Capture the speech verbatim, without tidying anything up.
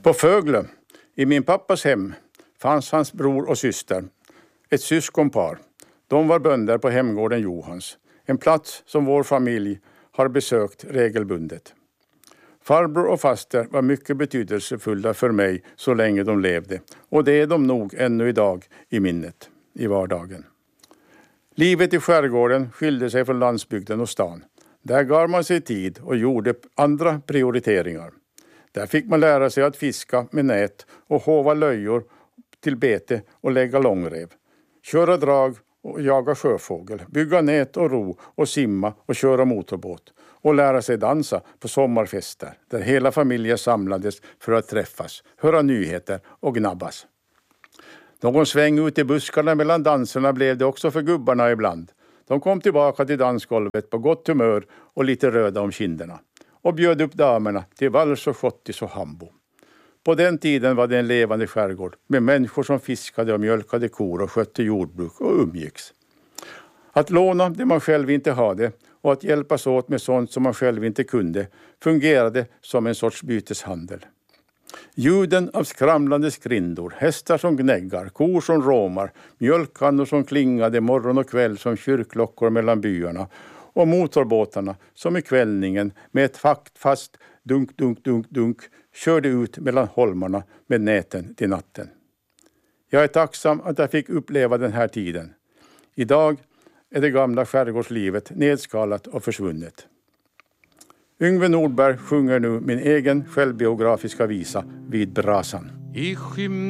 På Föglö, i min pappas hem, fanns hans bror och syster, ett syskonpar. De var bönder på hemgården Johans, en plats som vår familj har besökt regelbundet. Farbror och faster var mycket betydelsefulla för mig så länge de levde, och det är de nog ännu idag i minnet, i vardagen. Livet i skärgården skilde sig från landsbygden och stan. Där gav man sig tid och gjorde andra prioriteringar. Där fick man lära sig att fiska med nät och hova löjor till bete och lägga långrev. Köra drag och jaga sjöfågel, bygga nät och ro och simma och köra motorbåt. Och lära sig dansa på sommarfester där hela familjen samlades för att träffas, höra nyheter och gnabbas. Någon sväng ut i buskarna mellan danserna blev det också för gubbarna ibland. De kom tillbaka till dansgolvet på gott humör och lite röda om kinderna. Och bjöd upp damerna till vals och schottis och hambo. På den tiden var det en levande skärgård med människor som fiskade och mjölkade kor och skötte jordbruk och umgicks. Att låna det man själv inte hade och att hjälpas åt med sånt som man själv inte kunde fungerade som en sorts byteshandel. Ljuden av skramlande skrindor, hästar som gnäggar, kor som råmar, mjölkkannor som klingade morgon och kväll som kyrkklockor mellan byarna och motorbåtarna som i kvällningen med ett fast dunk, dunk, dunk, dunk körde ut mellan holmarna med näten till natten. Jag är tacksam att jag fick uppleva den här tiden. Idag är det gamla skärgårdslivet nedskalat och försvunnet. Yngve Nordberg sjunger nu min egen självbiografiska visa Vid brasan.